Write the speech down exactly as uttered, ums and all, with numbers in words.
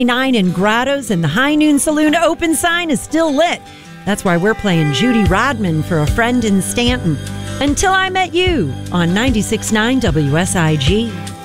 Nine in Grottos and the High Noon Saloon open sign is still lit. That's why we're playing Judy Rodman for A Friend in Stanton. Until I Met You on ninety-six point nine W S I G.